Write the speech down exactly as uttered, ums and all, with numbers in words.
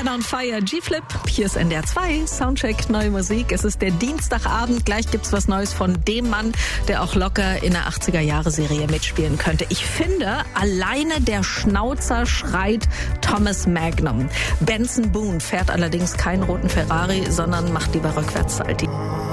Man on Fire, G-Flip. Hier ist N D R zwei, Soundcheck, neue Musik. Es ist der Dienstagabend. Gleich gibt's was Neues von dem Mann, der auch locker in der achtziger-Jahre-Serie mitspielen könnte. Ich finde, alleine der Schnauzer schreit Thomas Magnum. Benson Boone fährt allerdings keinen roten Ferrari, sondern macht lieber Rückwärtssalti.